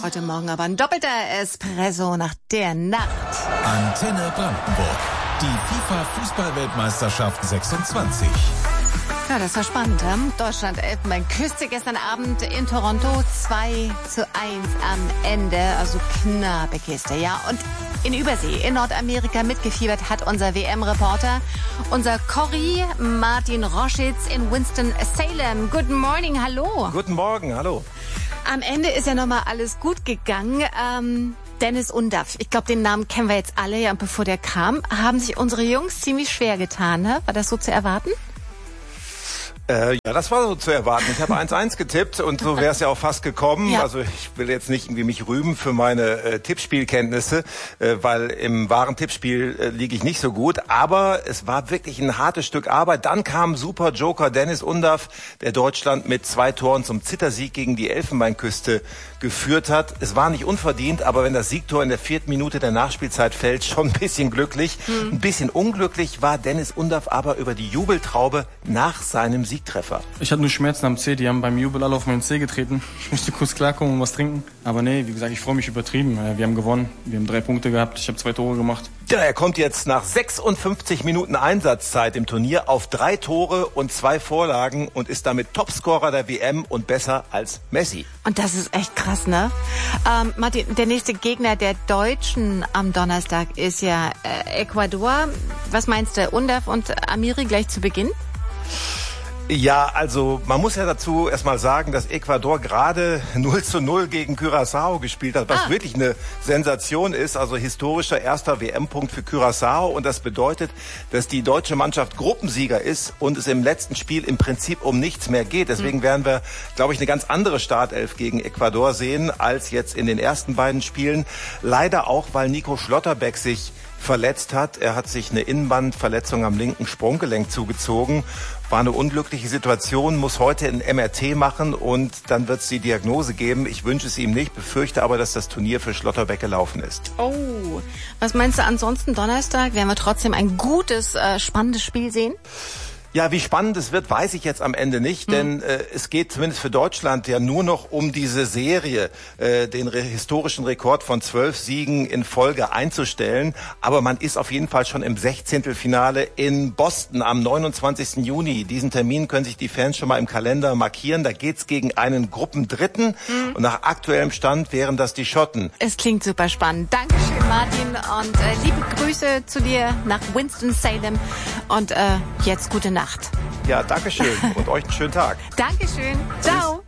Heute Morgen aber ein doppelter Espresso nach der Nacht. Antenne Brandenburg. Die FIFA-Fußball-Weltmeisterschaft 26. Ja, das war spannend. Deutschland Elfenbeinküste gestern Abend in Toronto 2:1 am Ende. Also knappe Kiste, ja. Und in Übersee, in Nordamerika mitgefiebert hat unser WM-Reporter, unser Corri Martin Roschitz in Winston-Salem. Good morning, hallo. Guten Morgen, hallo. Am Ende ist ja nochmal alles gut gegangen. Dennis Undaff, ich glaube, den Namen kennen wir jetzt alle. Ja, und bevor der kam, haben sich unsere Jungs ziemlich schwer getan. Ne? War das so zu erwarten? Ja, das war so zu erwarten. Ich habe 1:1 getippt und so wäre es ja auch fast gekommen. Ja. Also ich will jetzt nicht irgendwie mich rühmen für meine Tippspielkenntnisse, weil im wahren Tippspiel liege ich nicht so gut. Aber es war wirklich ein hartes Stück Arbeit. Dann kam super Joker Dennis Undaff, der Deutschland mit 2 Toren zum Zittersieg gegen die Elfenbeinküste geführt hat. Es war nicht unverdient, aber wenn das Siegtor in der 4. Minute der Nachspielzeit fällt, schon ein bisschen glücklich. Ein bisschen unglücklich war Dennis Undaff aber über die Jubeltraube nach seinem Siegtreffer. Ich hatte nur Schmerzen am Zeh, die haben beim Jubel alle auf meinen Zeh getreten. Ich musste kurz klarkommen und was trinken. Aber nee, wie gesagt, ich freue mich übertrieben. Wir haben gewonnen, wir haben 3 Punkte gehabt, ich habe 2 Tore gemacht. Ja, er kommt jetzt nach 56 Minuten Einsatzzeit im Turnier auf 3 Tore und 2 Vorlagen und ist damit Topscorer der WM und besser als Messi. Und das ist echt krass, ne? Martin, der nächste Gegner der Deutschen am Donnerstag ist ja Ecuador. Was meinst du, Undaff und Amiri gleich zu Beginn? Ja, also man muss ja dazu erstmal sagen, dass Ecuador gerade 0:0 gegen Curaçao gespielt hat, was wirklich eine Sensation ist. Also historischer erster WM-Punkt für Curaçao. Und das bedeutet, dass die deutsche Mannschaft Gruppensieger ist und es im letzten Spiel im Prinzip um nichts mehr geht. Deswegen werden wir, glaube ich, eine ganz andere Startelf gegen Ecuador sehen als jetzt in den ersten beiden Spielen. Leider auch, weil Nico Schlotterbeck sich verletzt hat. Er hat sich eine Innenbandverletzung am linken Sprunggelenk zugezogen. War eine unglückliche Situation, muss heute ein MRT machen und dann wird es die Diagnose geben. Ich wünsche es ihm nicht, befürchte aber, dass das Turnier für Schlotterbeck gelaufen ist. Oh, was meinst du ansonsten Donnerstag? Werden wir trotzdem ein gutes, spannendes Spiel sehen? Ja, wie spannend es wird, weiß ich jetzt am Ende nicht, denn es geht zumindest für Deutschland ja nur noch um diese Serie, den historischen Rekord von 12 Siegen in Folge einzustellen. Aber man ist auf jeden Fall schon im 16. in Boston am 29. Juni. Diesen Termin können sich die Fans schon mal im Kalender markieren. Da geht's gegen einen Gruppendritten und nach aktuellem Stand wären das die Schotten. Es klingt super spannend. Dankeschön, Martin, und liebe Grüße zu dir nach Winston-Salem und jetzt gute Nacht. Ja, danke schön und euch einen schönen Tag. Dankeschön. Ciao.